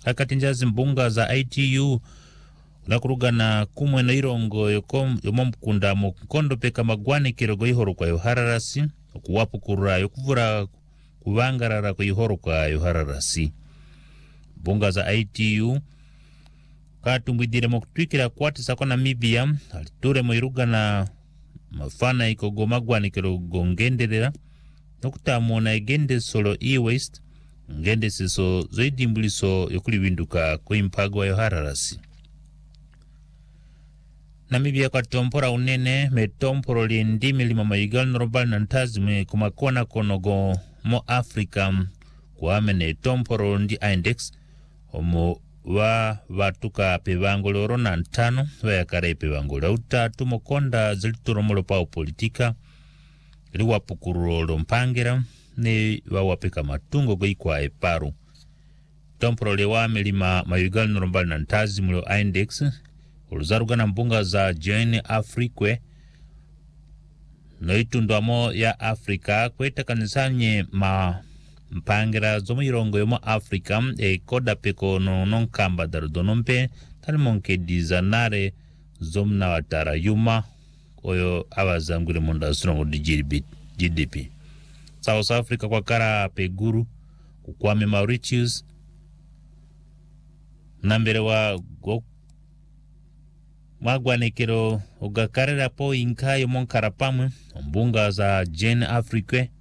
akatinjazi mbunga za ITU lakurugana kumwe na irongo yomomukunda mu kondo peka magwane kirogo ihoro kwa yohararasi okuwapukura yokuvura kubangarara kwa ihoro kwa yohararasi. Mbunga za ITU katumbwidire mu kutwikira kwatisa kwa Namibia aliture mu irugana mafana ikogo magwane kirogo ngenderera nokutamona egende solo e-waste ngende siso zoidimbuliso yokuliwinduka kwa impago wa yohararasi. Namibia kwa tompora unene me tomporo liendimi lima mayigal norobali na ntazime kumakona konogo mo Afrika kwa amene tomporo ndi index omo wa watuka pevangolo rona ntano wa yakare pevangolo utatu mokonda zilituro molo pao politika ili wapukuro lompangira ni wawapika matungo goi kwa eparu. Tomporo lewa melima mayigal norobali na ntazime lo index uluzarugana mbunga za Jane Afrique noitundwamo ya Afrika kweta kanisanye mpangira zomu irongo yomo Afrika koda peko nonkamba darudonompe talimonke dizanare zomna watara yuma oyo awazangure monda strongo di GDP. South Africa kwa kara peguru kukwame Mauritius nambere wa magwanekero ugakarera po inkayo monkarapamwe mbunga za Jane Afrique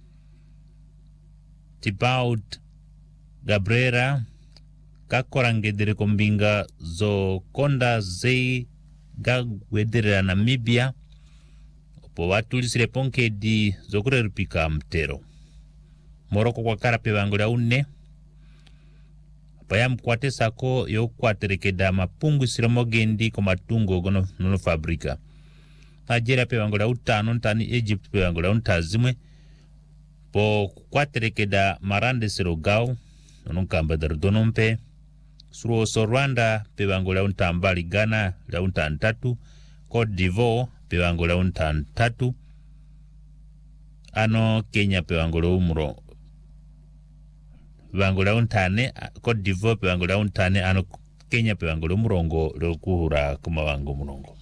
Tibaut Gabrera kakorangedere kombinga zo konda zei gagwedera Namibia opo watulisire ponke di zokurerupika mtero Moroko kwa karape wangola une payam kwate sako yo kwaterekeda mapungu siromogendi ko matungo gono nono fabrika. Nigeria pe wangola utano ntani Egypt pe wangola untazimwe po kwaterekeda marande sirogao nono kamba darudonompe suro so Rwanda pe wangola untambali Ghana la untantatu Cote d'Ivoire pe wangola untantatu ano Kenya pe wangola umuro wangola untane Cote d'Ivoire pe wangola untane ano Kenya pe wangola umurongo lokuhura kuma wango murongo.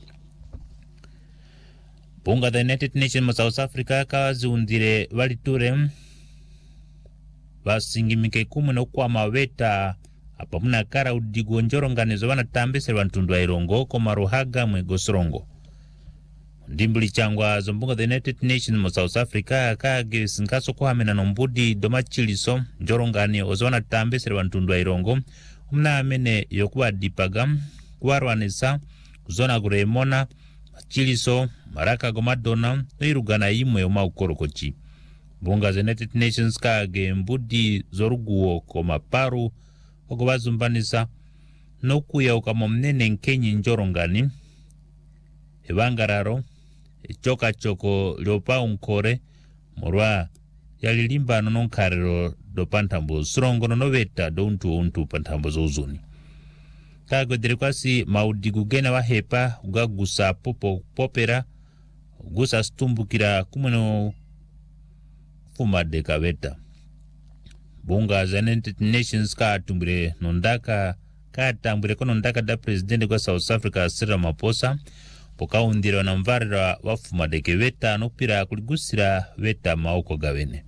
Bunga the United Nations mo South Africa kawazi undire waliture basingimike kumu no kwa maweta apa muna kara udigo njoronganizo wana tambese wantundwa irongo koma Ruhaga mwegosorongo ndimbuli changwa zombunga the United Nations mo South Africa kage sinkaso kuhamena nombudi domachiliso njorongani ozona tambese wantundwa irongo mna amene yokuwa dipaga kuwarwanisa kuzona guremona chiliso maraka gomadona irugana imwe oma ukorokochi. Bunga the United Nations kage mbudi zoruguo koma paru okubazumbanisa nokuya ukamomnene nkenyi njorongani ebangararo echoka choko liopa unkore morwa yalilimba nonkarero do pantambo surongo noveta do untu pantambo zozuni kago direkwasi maudigugena wa hepa ugagusa popera ugusa stumbukira kumeno fuma de kaveta. Bunga za United Nations ka tumbire nondaka ka tambire kono ndaka da president kwa South Africa Cyril Ramaphosa poka undira na mvarira wafuma de keveta nopira kuligusira veta maoko gavene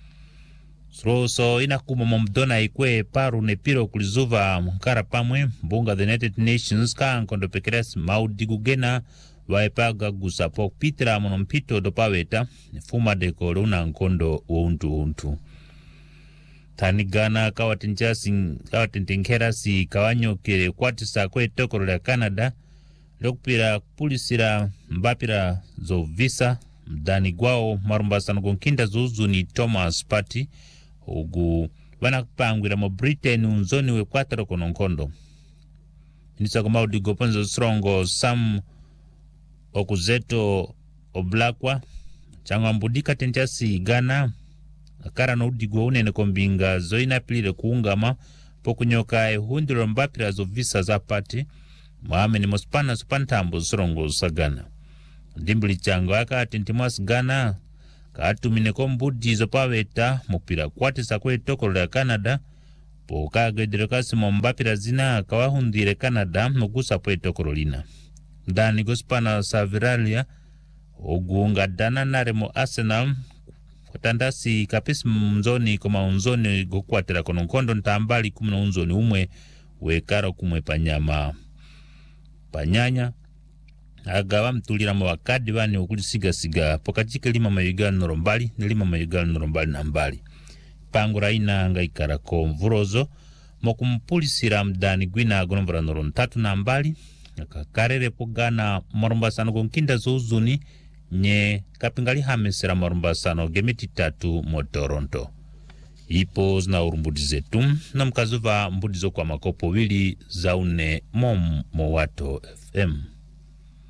so inakuma momdona ikwe paru nepiro kulizuva mkara pamwe. Bunga the United Nations ka nkondo pekeres maudigugena waepaga gusapo pitira monompito dopaweta nifuma de koruna nkondo untu Tanigana kawatintinkera si kawanyokere kwatisa kwe tokoro la Canada lokupira pulisira mbapira zo visa mdani gwao marumbasa ngonkinda zuzuni Thomas Party ugu wana kupangwira mo Britain unzoni we kwatero kononkondo nisa kuma udigoponzo strongo Sam Okuzeto Oblakwa changwa mbudika tenjasi Ghana akara no udigwa unene kombinga zoina pilire kuungama pokunyoka hundiro mbapira zo visa za Party Mohamed Mospana supantambo strongo sa Ghana ndimbuli chango aka tintimas Ghana katumine kombudi zo paweta mupira kwatisa kwe tokolo ya Canada pokagedere kasi mombapira zina akawahundire Canada mugusa Puerto Carolina. Dani gospana Saviralia ogunga dana nare mo Arsenal kutandasi kapisi mzoni koma unzoni gokwatira kono nkondo ntambali kumuna unzoni umwe wekara kumwe panyanya agawa mtulira mu wakadi bani okulisiga pokachike lima mayugal norombali nilima mayugal norombali na mbali pangura ina ngaikara ko mvurozo mokumpulisira mdani gwina agonombra noro 3 na mbali akakarere pogana morumbasano gonkinda zuzuni nye kapingali hamesera morumbasano gemiti 3 mo Toronto. Ipo zina urumbudi zetu na mkazuva mbudizo kwa makopo wili zaune mom Mowato FM.